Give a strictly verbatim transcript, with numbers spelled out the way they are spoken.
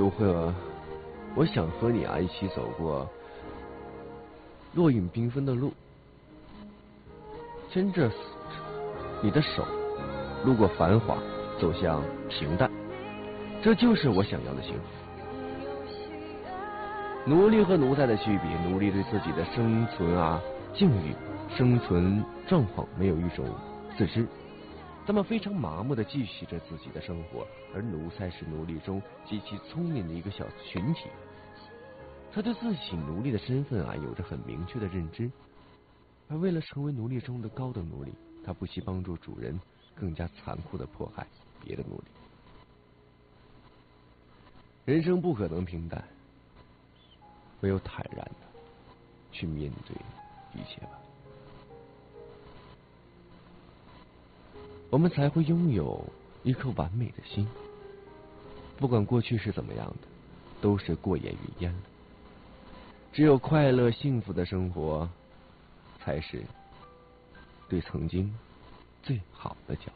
有会儿，我想和你啊一起走过落影缤纷的路，牵着你的手，路过繁华，走向平淡，这就是我想要的幸福。奴隶和奴才的区别，奴隶对自己的生存啊境遇、生存状况没有一种自知，他们非常麻木地继续着自己的生活，而奴才是奴隶中极其聪明的一个小群体，他对自己奴隶的身份啊有着很明确的认知，而为了成为奴隶中的高等奴隶，他不惜帮助主人更加残酷地迫害别的奴隶。人生不可能平淡，唯有坦然的去面对一切吧，我们才会拥有一颗完美的心。不管过去是怎么样的，都是过眼云烟了。只有快乐幸福的生活，才是对曾经最好的交